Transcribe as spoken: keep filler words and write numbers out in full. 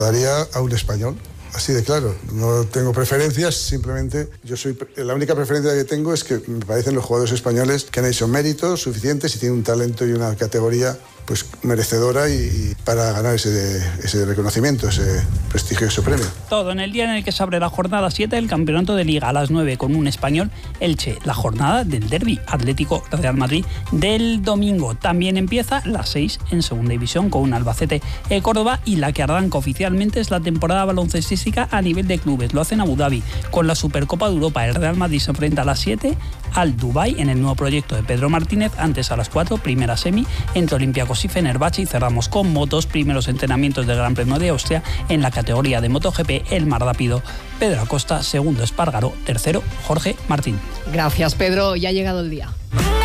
Daría a un español. Así de claro, no tengo preferencias, simplemente yo soy la única preferencia que tengo es que me parecen los jugadores españoles que han hecho méritos suficientes y tienen un talento y una categoría pues merecedora y, y para ganar ese, ese reconocimiento, ese prestigioso premio. Todo en el día en el que se abre la jornada siete del campeonato de Liga a las nueve con un español Elche, la jornada del derbi Atlético Real Madrid del domingo. También empieza las seis en segunda división con un Albacete eh, Córdoba y la que arranca oficialmente es la temporada baloncestística a nivel de clubes. Lo hace en Abu Dhabi con la Supercopa de Europa. El Real Madrid se enfrenta a las siete al Dubái en el nuevo proyecto de Pedro Martínez. Antes a las cuatro, primera semi entre Olympiacos y Fenerbahce y cerramos con motos, primeros entrenamientos del Gran Premio de Austria en la categoría de MotoGP, el más rápido Pedro Acosta, segundo Espargaró, tercero Jorge Martín. Gracias, Pedro, ya ha llegado el día.